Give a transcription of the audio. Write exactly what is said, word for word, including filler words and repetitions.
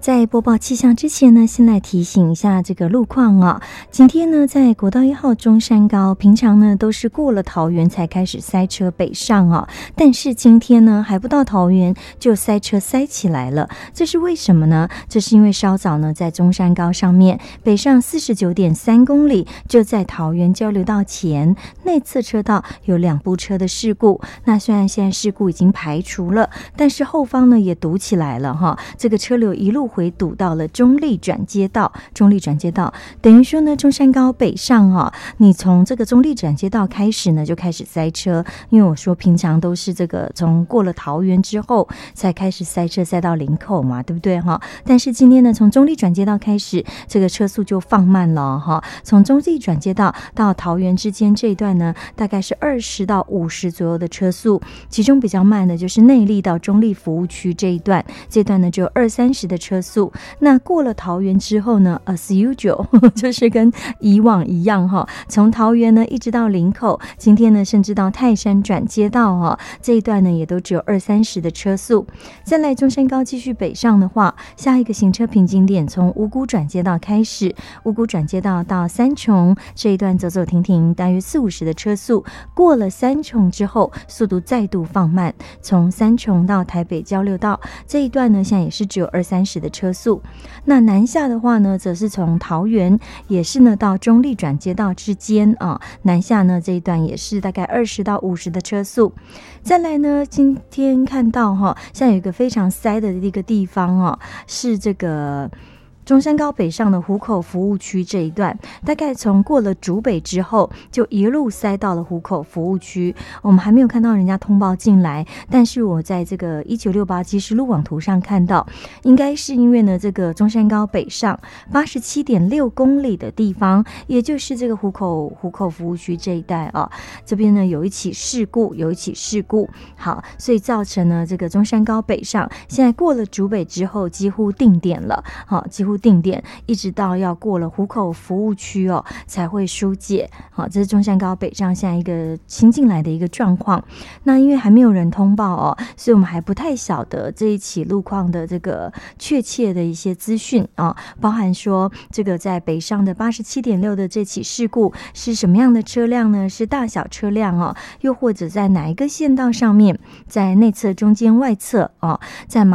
在播报气象之前呢，先来提醒一下这个路况啊。今天呢，在国道一号中山高，平常呢都是过了桃园才开始塞车北上啊，但是今天呢还不到桃园就塞车塞起来了，这是为什么呢？这是因为稍早呢在中山高上面北上 四十九点三公里，就在桃园交流道前内侧车道有两部车的事故。那虽然现在事故已经排除了，但是后方呢也堵起来了哈，这个车流一路回堵到了中立转接道，中立转接道等于说呢，中山高北上啊，你从这个中立转接道开始呢，就开始塞车。因为我说平常都是这个从过了桃园之后才开始塞车，塞到林口嘛，对不对哈？但是今天呢，从中立转接道开始，这个车速就放慢了哈。从中立转接道到桃园之间这一段呢，大概是二十到五十左右的车速，其中比较慢的就是内坜到中立服务区这一段，这段呢就有二三十的车速。那过了桃园之后呢 as usual 就是跟以往一样哈，从桃园呢一直到林口，今天呢甚至到泰山转接道哈，这一段呢也都只有二三十的车速。再来中山高继续北上的话，下一个行车瓶颈点从五股转接道开始，五股转接道到三重这一段走走停停，大约四五十的车速。过了三重之后，速度再度放慢，从三重到台北交流道这一段呢，现在也是只有二三十的车速。那南下的话呢，则是从桃园也是呢到中立转接道之间啊，南下呢这一段也是大概二十到五十的车速。再来呢，今天看到哈，现在有一个非常塞的一个地方啊，是这个中山高北上的湖口服务区这一段，大概从过了竹北之后，就一路塞到了湖口服务区。我们还没有看到人家通报进来，但是我在这个一九六八即时路网图上看到，应该是因为呢，这个中山高北上八十七点六公里的地方，也就是这个湖口湖口服务区这一带啊，这边呢有一起事故，有一起事故，好，所以造成呢这个中山高北上，现在过了竹北之后几乎定点了，好，几乎定点，一直到要过了湖口服务区哦，才会疏解。好，这是中山高北上现在一个新进来的一个状况。那因为还没有人通报哦，所以我们还不太晓得这一起路况的这个确切的一些资讯啊、哦，包含说这个在北上的八十七点六的这起事故是什么样的车辆呢？是大小车辆哦，又或者在哪一个线道上面，在内侧、中间、外侧哦，在